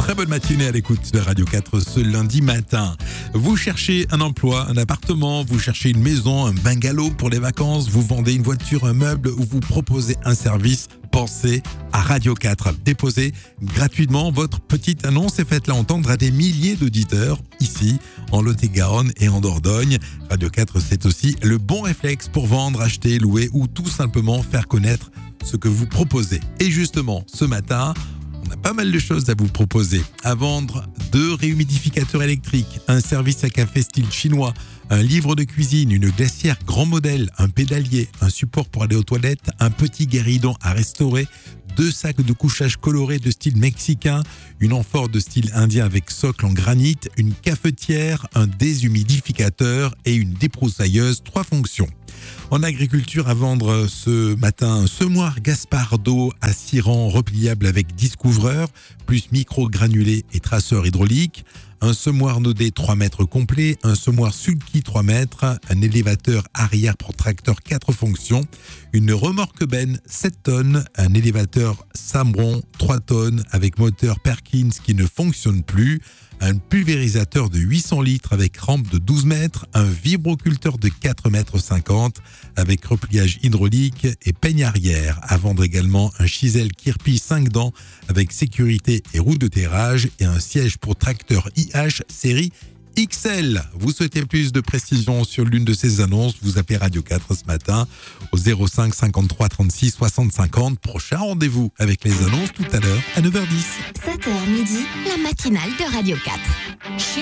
Très bonne matinée à l'écoute de Radio 4 ce lundi matin. Vous cherchez un emploi, un appartement, vous cherchez une maison, un bungalow pour les vacances, vous vendez une voiture, un meuble ou vous proposez un service, pensez à Radio 4. Déposez gratuitement votre petite annonce et faites-la entendre à des milliers d'auditeurs ici en Lot-et-Garonne et en Dordogne. Radio 4, c'est aussi le bon réflexe pour vendre, acheter, louer ou tout simplement faire connaître ce que vous proposez. Et justement, ce matin, on a pas mal de choses à vous proposer. À vendre 2 réhumidificateurs électriques, un service à café style chinois, un livre de cuisine, une glacière grand modèle, un pédalier, un support pour aller aux toilettes, un petit guéridon à restaurer, 2 sacs de couchage colorés de style mexicain, une amphore de style indien avec socle en granit, une cafetière, un déshumidificateur et une débroussailleuse, 3 fonctions. En agriculture, à vendre ce matin, un semoir Gaspardo à 6 rangs repliable avec 10 couvreurs, plus micro-granulé et traceur hydraulique, un semoir Nodé 3 mètres complet, un semoir Sulky 3 mètres, un élévateur arrière pour tracteur 4 fonctions, une remorque benne 7 tonnes, un élévateur Samron 3 tonnes avec moteur Perkins qui ne fonctionne plus, un pulvérisateur de 800 litres avec rampe de 12 mètres, un vibroculteur de 4,50 mètres avec repliage hydraulique et peigne arrière. À vendre également un Chisel Kirpi 5 dents avec sécurité et roue de terrage et un siège pour tracteur IH série XL. Vous souhaitez plus de précisions sur l'une de ces annonces, vous appelez Radio 4 ce matin au 05 53 36 60 50. Prochain rendez-vous avec les annonces tout à l'heure à 9h10. 7h midi, la matinale de Radio 4.